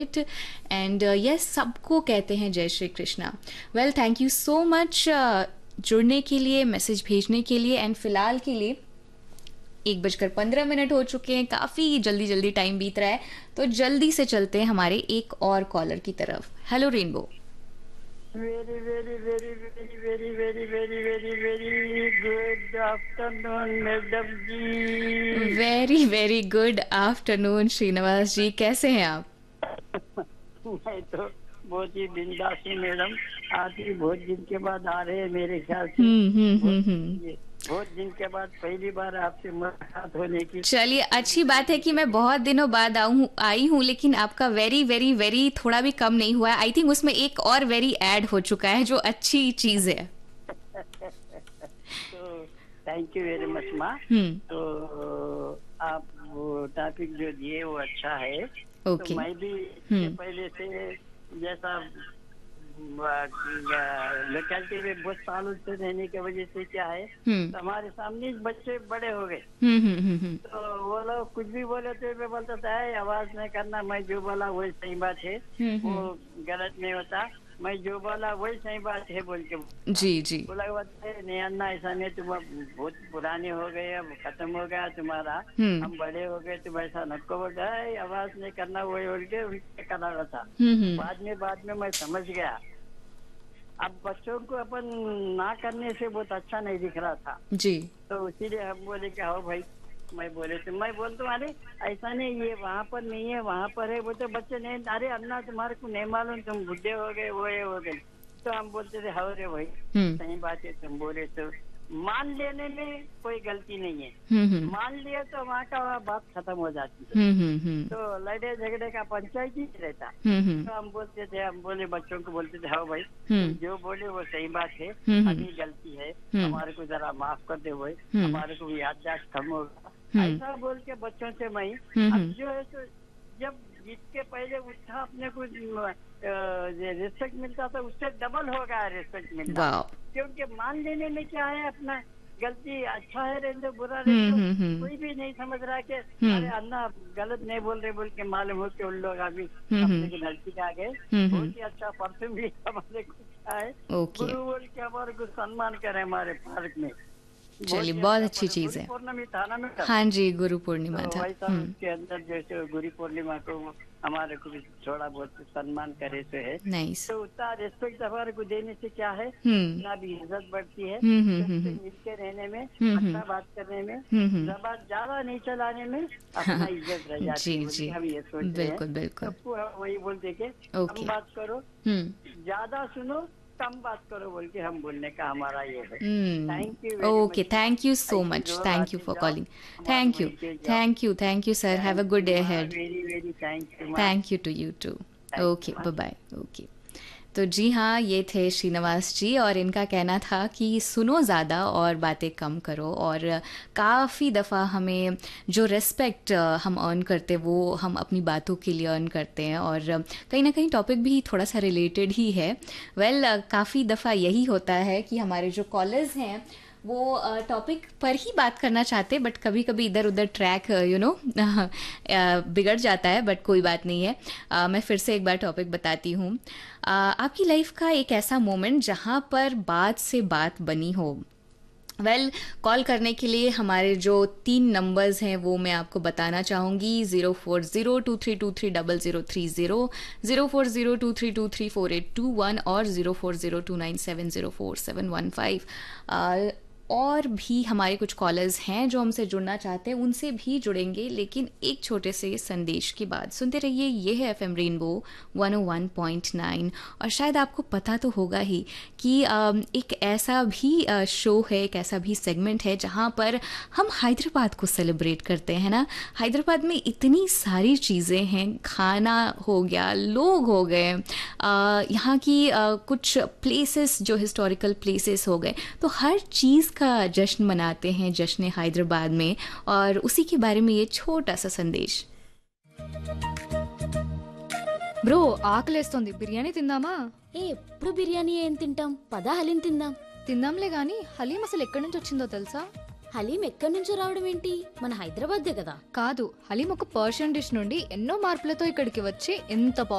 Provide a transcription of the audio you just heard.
And yes, सबको कहते हैं जय Shri Krishna. Well, thank you so much जुड़ने के लिए, मैसेज भेजने के लिए। एंड फिलहाल के लिए 1:15 हो चुके हैं, काफ़ी जल्दी जल्दी टाइम बीत रहा है, तो जल्दी से चलते हैं हमारे एक और कॉलर की तरफ। Hello rainbow. Very, very, very, very, very, very, very, very, very good afternoon, madam जी। Very very good afternoon Srinivas जी, कैसे हैं आप? मैं तो बहुत ही बिंदास हूँ मैडम। आज ही बहुत दिन के बाद आ रहे हैं मेरे ख्याल से। हम्म। बहुत दिन के बाद पहली बार आपसे मुलाकात होने की। चलिए, अच्छी बात है कि मैं बहुत दिनों बाद आई हूँ, लेकिन आपका वेरी वेरी वेरी थोड़ा भी कम नहीं हुआ है। आई थिंक उसमें एक और वेरी ऐड हो चुका है, जो अच्छी चीज है। तो थैंक यू वेरी मच माँ। हम्म। तो आप वो टॉपिक जो दिए वो अच्छा है। तो ओके। मैं भी इससे पहले से जैसा लोकेलिटी में बहुत सालों से रहने की वजह से क्या है, तो हमारे सामने बच्चे बड़े हो गए। तो वो लोग कुछ भी बोले तो मैं बोलता था आवाज नहीं करना, मैं जो बोला वही सही बात है, वो गलत नहीं होता, मैं जो बोला वही सही बात है बोल के जी जी। बोला के बाद नहीं अन्ना ऐसा नहीं, तुम अब बहुत पुराने हो गए, अब खत्म हो गया तुम्हारा, हम बड़े हो गए, तुम ऐसा नको बोलता है, आवाज नहीं करना वही बोल के उनके करा रहा था। बाद में मैं समझ गया। अब बच्चों को अपन ना करने से बहुत अच्छा नहीं दिख रहा था, जी। तो इसीलिए हम बोले कि आओ भाई। मैं बोले तो मैं बोलता हूँ अरे ऐसा नहीं, ये वहाँ पर नहीं है वहाँ पर है, वो तो बच्चे नहीं, अरे अन्ना तुम्हारे को नहीं मालूम, तुम बुढ़े हो गए, वो ये हो गए। तो हम बोलते थे हाँ रे भाई सही बात है, तुम बोले तो मान लेने में कोई गलती नहीं है। मान लिया तो वहाँ का वहाँ बात खत्म हो जाती है। तो लड़े झगड़े का पंचायत ही रहता। तो हम बोलते थे, हम बोले बच्चों को बोलते थे हाँ भाई जो बोले वो सही बात है, अभी गलती है, हमारे को जरा माफ कर दे भाई, हमारे को याददाश्त कम होगा, ऐसा बोल के बच्चों से मैं अब जो है तो जब इसके पहले उठा अपने को रिस्पेक्ट मिलता था, उससे डबल हो गया रिस्पेक्ट मिलता। क्योंकि मान लेने में क्या है, अपना गलती अच्छा है रहने दो, बुरा रहने दो, कोई भी नहीं समझ रहा कि अरे अन्ना गलत नहीं बोल रहे बोल के मालूम हो के उन लोग अभी अपने की नजदीक आ गए। बहुत ही अच्छा परफ्यूम भी हमारे को अच्छा है, गुरु बोल के हमारे को सम्मान करे हमारे पार्क में। चलिए, बहुत अच्छी चीज है। पूर्णिमा था ना मैडम? हाँ जी, गुरु पूर्णिमा तो था। वैसा उसके अंदर जैसे गुरु पूर्णिमा को हमारे को भी थोड़ा बहुत सम्मान करे से है। नाइस। तो उतना रिस्पेक्ट हमारे को देने से क्या है, उतना भी इज्जत बढ़ती है, मिलके रहने में, अच्छा बात करने में, जबान ज्यादा नहीं चलाने में अपना इज्जत रह जाती है। जी हम ये सोच रहे हैं, बिल्कुल बिल्कुल। सबको वही बोलते के कम बात करो, ज्यादा सुनो, कम बात करो बोल के हम बोलने का हमारा ये है। Thank you very much. Okay, thank you so much, thank you for calling. Thank you sir, have a good day ahead. Very very thank you to you to. Okay, bye bye. Okay, तो जी हाँ, ये थे श्रीनिवास जी, और इनका कहना था कि सुनो ज़्यादा और बातें कम करो। और काफ़ी दफ़ा हमें जो रिस्पेक्ट हम अर्न करते वो हम अपनी बातों के लिए अर्न करते हैं, और कहीं ना कहीं टॉपिक भी थोड़ा सा रिलेटेड ही है। वेल, काफ़ी दफ़ा यही होता है कि हमारे जो कॉलर्स हैं वो टॉपिक पर ही बात करना चाहते, बट कभी कभी इधर उधर ट्रैक बिगड़ जाता है, बट कोई बात नहीं है। मैं फिर से एक बार टॉपिक बताती हूँ। आपकी लाइफ का एक ऐसा मोमेंट जहाँ पर बात से बात बनी हो। वेल, कॉल करने के लिए हमारे जो 3 नंबर्स हैं वो मैं आपको बताना चाहूँगी। 0402323030, 0402323481 और 040297047115। और भी हमारे कुछ कॉलर्स हैं जो हमसे जुड़ना चाहते हैं, उनसे भी जुड़ेंगे, लेकिन एक छोटे से संदेश के बाद। सुनते रहिए, ये है एफएम रेनबो 101.9। और शायद आपको पता तो होगा ही कि एक ऐसा भी शो है, एक ऐसा भी सेगमेंट है जहाँ पर हम हैदराबाद को सेलिब्रेट करते हैं ना। हैदराबाद में इतनी सारी चीज़ें हैं, खाना हो गया, लोग हो गए, यहाँ की कुछ प्लेसेस जो हिस्टोरिकल प्लेसेस हो गए, तो हर चीज़ का जश्न मनाते हैं जश्न हैदराबाद में। और उसी के बारे में ये छोटा सा संदेश। బ్రో ఆకలేస్తోంది, బిర్యానీ తిందామా? ఎప్పుడు బిర్యానీ ఏం తింటాం, పద హలీం తిందాం. తిందాంలే గాని హలీం అసలు ఎక్కడి నుంచి వచ్చిందో తెలుసా? హలీం ఎక్కడి నుంచో రావడం ఏంటి? మన హైదరాబాద్దే కదా. కాదు, హలీం ఒక పర్షియన్ డిష్ నుండి ఎన్నో మార్పులతో ఇక్కడికి వచ్చి ఎంత